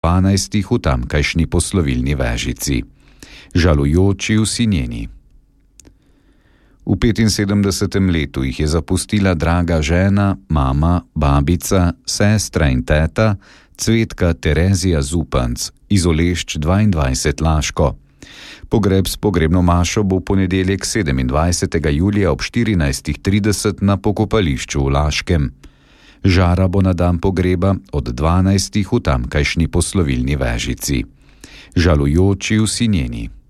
12 v tamkajšnji poslovilni Vežici. Žalujoči vsi njeni. V 75. letu jih je zapustila draga žena, mama, babica, sestra in teta, Cvetka Terezija Zupanc, iz Olešč 22 Laško. Pogreb s pogrebno mašo bo v ponedeljek 27. julija ob 14.30 na pokopališču v Laškem. Žara bo na dan pogreba od 12 v tamkajšnji poslovilni Vežici. Žalujoči vsi njeni.